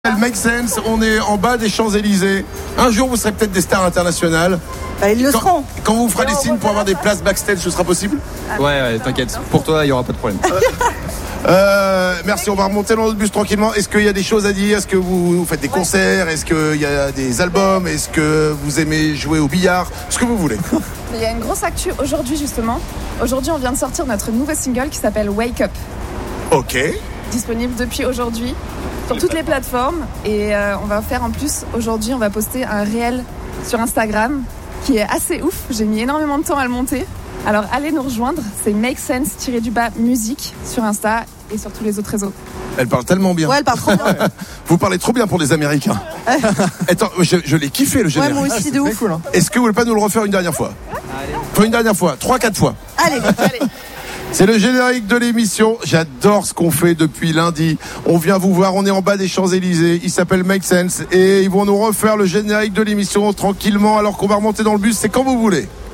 Make Sense, on est en bas des Champs-Élysées. Un jour, vous serez peut-être des stars internationales. Bah, ils le seront. Quand vous ferez des signes pour avoir des places backstage, ce sera possible ? Ouais, t'inquiète. Pour toi, il n'y aura pas de problème. Merci, on va remonter dans notre bus tranquillement. Est-ce qu'il y a des choses à dire ? Est-ce que vous faites des concerts ? Est-ce qu'il y a des albums ? Est-ce que vous aimez jouer au billard ? Ce que vous voulez. Il y a une grosse actu aujourd'hui justement. Aujourd'hui, on vient de sortir notre nouveau single qui s'appelle Wake Up. Ok. Disponible depuis aujourd'hui sur toutes les plateformes. Et on va faire en plus, aujourd'hui, on va poster un réel sur Instagram qui est assez ouf. J'ai mis énormément de temps à le monter. Alors allez nous rejoindre, c'est Make Sense-musique sur Insta et sur tous les autres réseaux. Elle parle tellement bien. Ouais, elle parle trop bien. Vous parlez trop bien pour les Américains. Attends, je l'ai kiffé le générique. Ouais, moi aussi, de ouf. Cool, hein. Est-ce que vous voulez pas nous le refaire une dernière fois ? Pour une dernière fois, 3-4 fois. Allez. C'est le générique de l'émission. J'adore ce qu'on fait depuis lundi. On vient vous voir, on est en bas des Champs-Élysées. Il s'appelle Make Sense et ils vont nous refaire le générique de l'émission tranquillement alors qu'on va remonter dans le bus. C'est quand vous voulez.